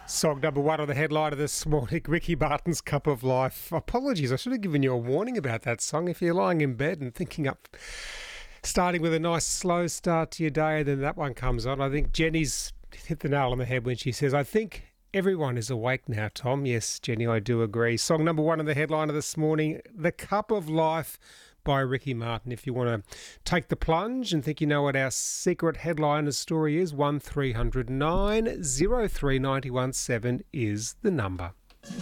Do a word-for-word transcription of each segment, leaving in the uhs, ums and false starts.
Song number one on the headline of this morning, Ricky Martin's Cup of Life. Apologies, I should have given you a warning about that song. If you're lying in bed and thinking up, starting with a nice slow start to your day, and then that one comes on, I think Jenny's hit the nail on the head when she says, I think everyone is awake now, Tom. Yes, Jenny, I do agree. Song number one on the headline of this morning, The Cup of Life by Ricky Martin. If you want to take the plunge and think you know what our secret headliner story is, one three hundred nine oh three nine one seven is the number.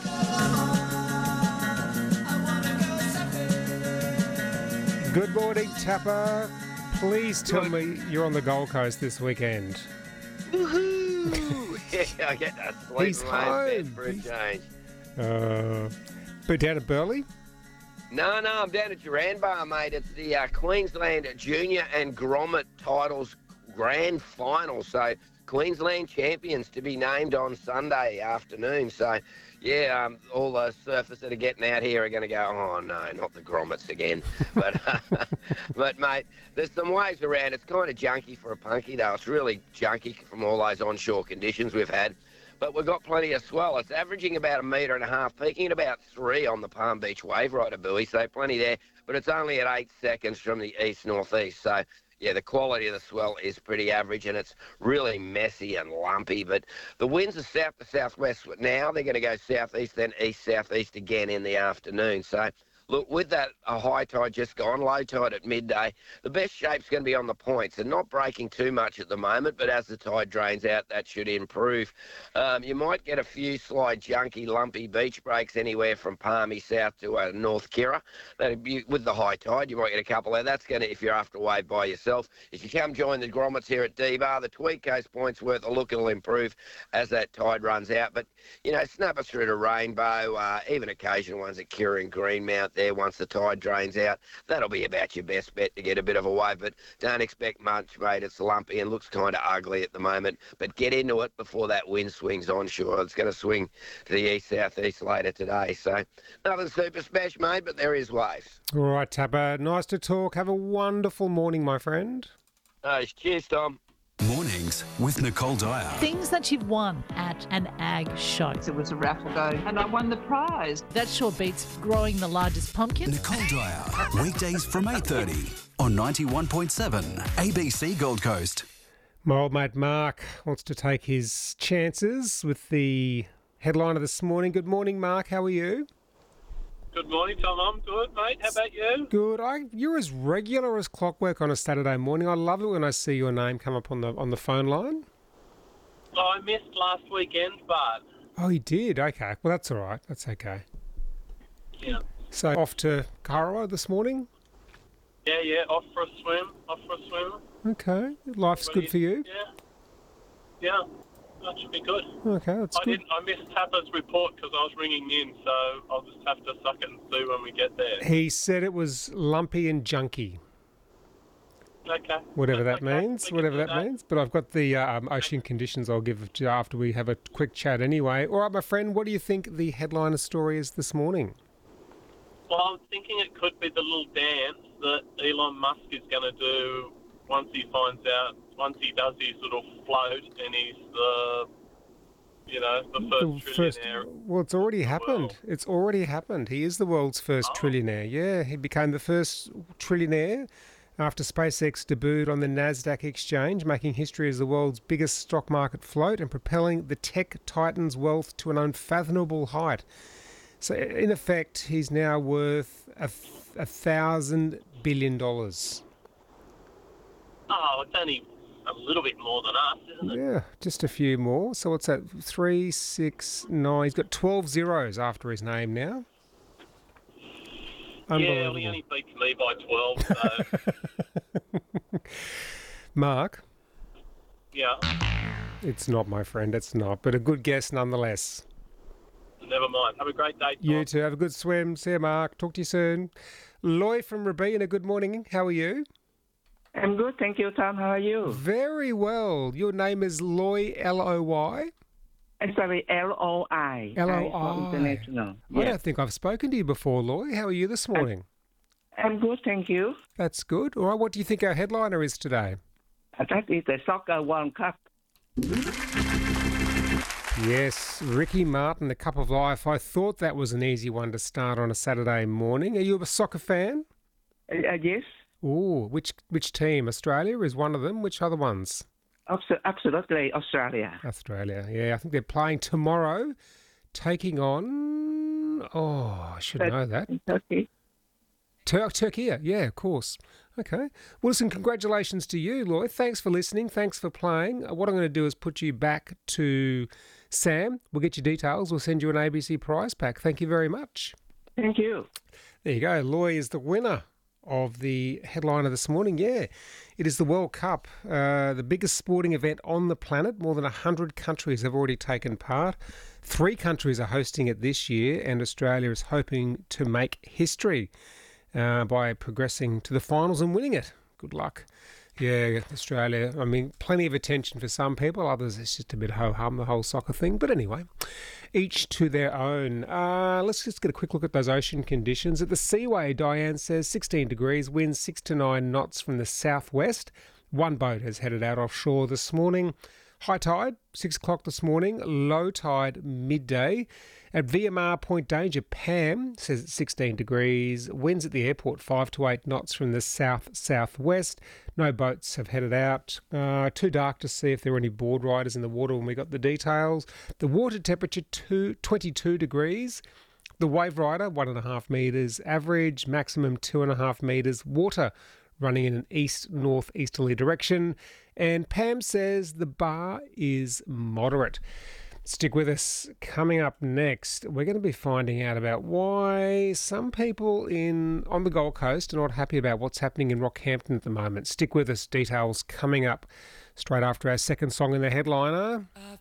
Good morning, Tapper. Please tell Good. me you're on the Gold Coast this weekend. Woohoo! Yeah, I get that sleep He's in my bed home. for a change. Uh, but down at Burleigh? No, no, I'm down at Duranbar, mate. It's the uh, Queensland Junior and Grommet titles grand final. So Queensland champions to be named on Sunday afternoon. So, yeah, um, all the surfers that are getting out here are going to go, oh, no, not the Grommets again. But, but, mate, there's some waves around. It's kind of junky for a punky, though. It's really junky from all those onshore conditions we've had. But we've got plenty of swell. It's averaging about a metre and a half, peaking at about three on the Palm Beach Wave Rider buoy, so plenty there. But it's only at eight seconds from the east-northeast. So, yeah, the quality of the swell is pretty average, and it's really messy and lumpy. But the winds are south to southwest now. They're going to go southeast, then east-southeast again in the afternoon. So, look, with that a high tide just gone, low tide at midday, the best shape's going to be on the points and not breaking too much at the moment, but as the tide drains out, that should improve. Um, you might get a few slight, junky, lumpy beach breaks anywhere from Palmy south to uh, North Kirra. That'd be, with the high tide, you might get a couple there. That's going to, if you're after a wave by yourself. If you come join the Grommets here at D-Bar, the Tweed Coast point's worth a look. It'll improve as that tide runs out. But, you know, snap us through to Rainbow, uh, even occasional ones at Kirra and Greenmount there once the tide drains out. That'll be about your best bet to get a bit of a wave, but don't expect much, mate. It's lumpy and looks kind of ugly at the moment, but get into it before that wind swings onshore. It's going to swing to the east-southeast later today, so nothing super special, mate, but there is waves. All right, Tapper. Nice to talk. Have a wonderful morning, my friend. Uh, cheers, Tom. Mornings with Nicole Dyer. Things that you've won at an ag show. There was a raffle go and I won the prize. That sure beats growing the largest pumpkin. Nicole Dyer. Weekdays from eight thirty on ninety-one point seven A B C Gold Coast. My old mate Mark wants to take his chances with the headliner this morning. Good morning, Mark. How are you? Good morning, Tom. I'm good, mate. How about you? Good. I, you're as regular as clockwork on a Saturday morning. I love it when I see your name come up on the on the phone line. Oh, I missed last weekend, but... Oh, you did? Okay. Well, that's all right. That's okay. Yeah. So, off to Karawa this morning? Yeah, yeah, off for a swim. Off for a swim. Okay. Life's But good you- for you? Yeah. Yeah. That should be good. Okay, that's I good. didn't. I missed Tapper's report because I was ringing in, so I'll just have to suck it and see when we get there. He said it was lumpy and junky, Okay. whatever That's that okay. means, We can whatever do that means. But I've got the uh, um, ocean conditions I'll give to you after we have a quick chat anyway. All right, my friend, what do you think the headliner story is this morning? Well, I'm thinking it could be the little dance that Elon Musk is going to do once he finds out, once he does his little float and he's the, you know, the The first first- trillionaire. well, it's already in the happened. world. It's already happened. He is the world's first Oh. trillionaire. Yeah, he became the first trillionaire after SpaceX debuted on the NASDAQ exchange, making history as the world's biggest stock market float and propelling the tech titan's wealth to an unfathomable height. So, in effect, he's now worth a, f- a thousand billion dollars. Oh, it's only a little bit more than us, isn't it? Yeah, just a few more. So what's that? Three, six, nine. He's got twelve zeros after his name now. Yeah, Unbelievable. well, he only beats me by twelve, so, Mark, yeah, it's not, my friend. It's not. But a good guess nonetheless. never mind. Have a great day, Tom. You too. Have a good swim. See you, Mark. Talk to you soon. Loy from Rabina, good morning. How are you? I'm good, thank you, Tom. How are you? Very well. Your name is Loy, L O Y? I'm sorry, L O I. L O I. I for International. I Yes. don't think I've spoken to you before, Loy. How are you this morning? I'm good, thank you. That's good. All right, what do you think our headliner is today? Uh, That is the Soccer World Cup. Yes, Ricky Martin, The Cup of Life. I thought that was an easy one to start on a Saturday morning. Are you a soccer fan? Uh, uh, yes, Oh, which which team? Australia is one of them. Which other ones? abso- absolutely Australia. Australia. Yeah, I think they're playing tomorrow, taking on. Oh, I should know that. Turkey. Tur- Turkey, yeah, of course. Okay. Well, listen, congratulations to you, Lloyd. Thanks for listening. Thanks for playing. Uh, What I'm going to do is put you back to Sam. We'll get your details. We'll send you an A B C prize pack. Thank you very much. Thank you. There you go. Loy is the winner of the headliner this morning. Yeah, it is the World Cup, uh, the biggest sporting event on the planet. More than one hundred countries have already taken part. Three countries are hosting it this year, and Australia is hoping to make history uh, by progressing to the finals and winning it. Good luck. Yeah, Australia, I mean, plenty of attention for some people. Others, it's just a bit ho-hum, the whole soccer thing. But anyway, each to their own. Uh, let's just get a quick look at those ocean conditions. At the Seaway, Diane says sixteen degrees, winds six to nine knots from the southwest. One boat has headed out offshore this morning. High tide, six o'clock this morning. Low tide, midday. At V M R Point Danger, Pam says it's sixteen degrees. Winds at the airport, five to eight knots from the south-southwest. No boats have headed out. Uh, too dark to see if there are any board riders in the water when we got the details. The water temperature, two, twenty-two degrees. The wave rider, one and a half metres. Average, maximum two and a half metres. Water running in an east-northeasterly direction. And Pam says the bar is moderate. Stick with us. Coming up next, we're going to be finding out about why some people in on the Gold Coast are not happy about what's happening in Rockhampton at the moment. Stick with us. Details coming up straight after our second song in the headliner.